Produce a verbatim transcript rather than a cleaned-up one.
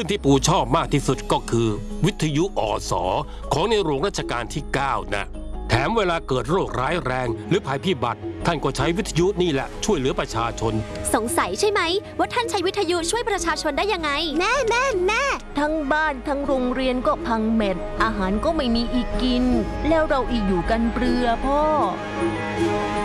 รื่องที่ปู่ชอบมากที่สุดก็คือวิทยุอสของในหลวงรัชกาลที่เก้านะแถมเวลาเกิดโรคร้ายแรงหรือภัยพิบัติท่านก็ใช้วิทยุนี่แหละช่วยเหลือประชาชนสงสัยใช่ไหมว่าท่านใช้วิทยุช่วยประชาชนได้ยังไงแน่แน่แน่ทั้งบ้านทั้งโรงเรียนก็พังเม็ดอาหารก็ไม่มีอีกกินแล้วเราอีกอยู่กันเปลือพ่อ